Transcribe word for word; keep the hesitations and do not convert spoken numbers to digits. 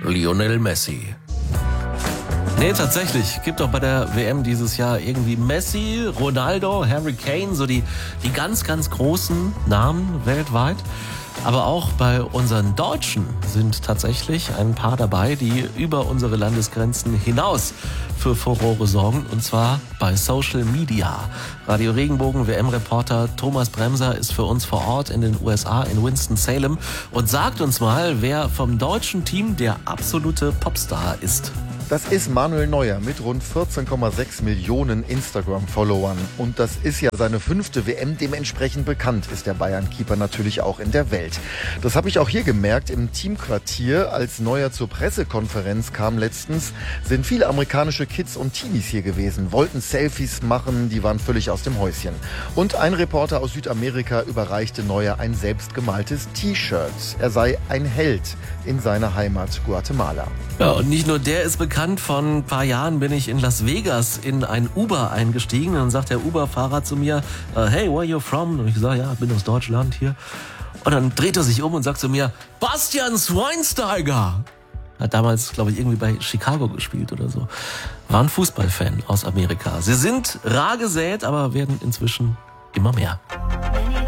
Lionel Messi. Nee, tatsächlich. Gibt auch bei der W M dieses Jahr irgendwie Messi, Ronaldo, Harry Kane, so die, die ganz, ganz großen Namen weltweit. Aber auch bei unseren Deutschen sind tatsächlich ein paar dabei, die über unsere Landesgrenzen hinaus für Furore sorgen, und zwar bei Social Media. Radio Regenbogen W M-Reporter Thomas Bremser ist für uns vor Ort in den U S A in Winston-Salem und sagt uns mal, wer vom deutschen Team der absolute Popstar ist. Das ist Manuel Neuer mit rund vierzehn Komma sechs Millionen Instagram-Followern. Und das ist ja seine fünfte W M. Dementsprechend bekannt ist der Bayern-Keeper natürlich auch in der Welt. Das habe ich auch hier gemerkt im Teamquartier. Als Neuer zur Pressekonferenz kam letztens, sind viele amerikanische Kids und Teenies hier gewesen, wollten Selfies machen, die waren völlig aus dem Häuschen. Und ein Reporter aus Südamerika überreichte Neuer ein selbstgemaltes T-Shirt. Er sei ein Held in seiner Heimat Guatemala. Ja, und nicht nur der ist bekannt. Vor ein paar Jahren bin ich in Las Vegas in ein Uber eingestiegen. Dann sagt der Uber-Fahrer zu mir, hey, where are you from? Und ich gesagt, ja, bin aus Deutschland hier. Und dann dreht er sich um und sagt zu mir, Bastian Schweinsteiger. Hat damals, glaube ich, irgendwie bei Chicago gespielt oder so. War ein Fußballfan aus Amerika. Sie sind rar gesät, aber werden inzwischen immer mehr.